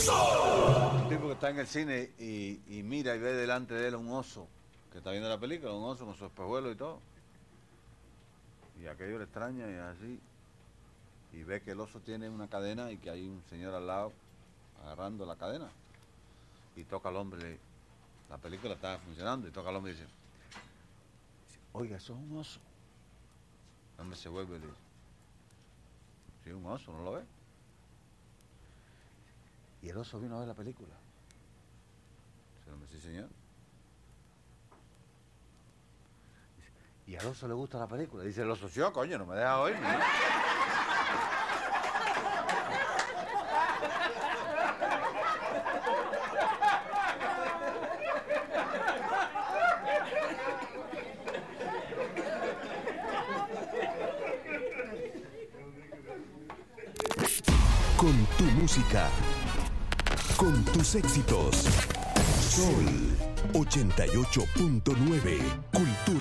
Un tipo que está en el cine y mira y ve delante de él un oso que está viendo la película, un oso con su espejuelo y todo. Y aquello le extraña y así. Y ve que el oso tiene una cadena y que hay un señor al lado agarrando la cadena. Y toca al hombre, la película está funcionando, y toca al hombre y dice, oiga, eso es un oso. El hombre se vuelve y le dice, sí, un oso, ¿no lo ve? Y el oso vino a ver la película. Dice el hombre, sí, señor. Dice, ¿y al oso le gusta la película? Dice el oso, sí, coño, no me deja oír, ¿no? Con tu música, con tus éxitos. Sol 88.9, Cultura.